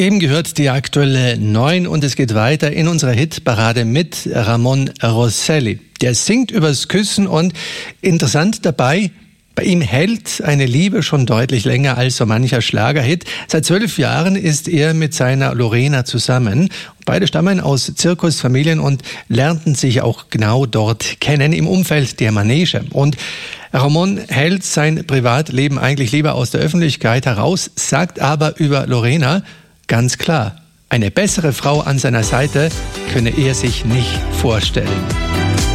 Eben gehört die aktuelle 9 und es geht weiter in unserer Hitparade mit Ramon Rosselli. Der singt übers Küssen und interessant dabei, bei ihm hält eine Liebe schon deutlich länger als so mancher Schlagerhit. Seit 12 Jahren ist er mit seiner Lorena zusammen. Beide stammen aus Zirkusfamilien und lernten sich auch genau dort kennen, im Umfeld der Manege. Und Ramon hält sein Privatleben eigentlich lieber aus der Öffentlichkeit heraus, sagt aber über Lorena ganz klar, eine bessere Frau an seiner Seite könne er sich nicht vorstellen.